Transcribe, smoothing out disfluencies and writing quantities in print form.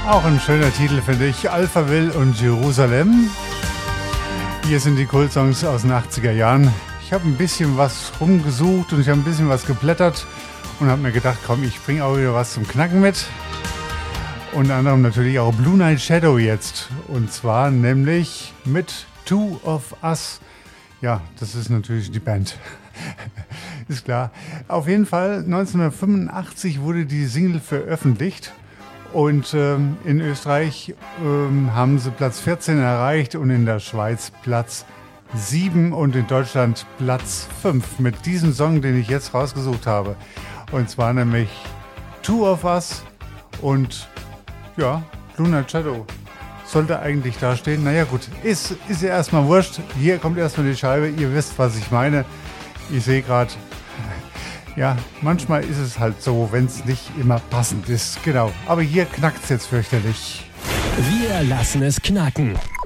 Auch ein schöner Titel, finde ich. Alphaville und Jerusalem. Hier sind die Kultsongs aus den 80er Jahren. Ich habe ein bisschen was rumgesucht und ich habe ein bisschen was geblättert und habe mir gedacht, komm, ich bringe auch wieder was zum Knacken mit. Unter anderem natürlich auch Blue Night Shadow jetzt. Und zwar nämlich mit Two of Us. Ja, das ist natürlich die Band. Ist klar. Auf jeden Fall 1985 wurde die Single veröffentlicht. Und in Österreich haben sie Platz 14 erreicht und in der Schweiz Platz 7 und in Deutschland Platz 5 mit diesem Song, den ich jetzt rausgesucht habe. Und zwar nämlich Two of Us und ja, Blue Night Shadow. Sollte eigentlich da stehen. Naja gut, ist ja erstmal wurscht. Hier kommt erstmal die Scheibe. Ihr wisst, was ich meine. Ich sehe gerade... Ja, manchmal ist es halt so, wenn es nicht immer passend ist. Genau. Aber hier knackt es jetzt fürchterlich. Wir lassen es knacken.